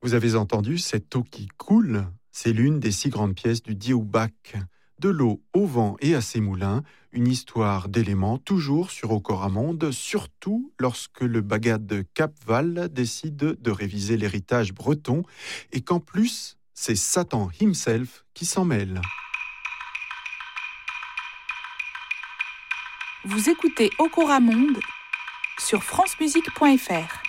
Vous avez entendu cette eau qui coule? C'est l'une des 6 grandes pièces du Dioubak. De l'eau au vent et à ses moulins, une histoire d'éléments toujours sur Ocoramonde, surtout lorsque le bagad de Cap-Val décide de réviser l'héritage breton et qu'en plus, c'est Satan himself qui s'en mêle. Vous écoutez Ocoramonde sur francemusique.fr.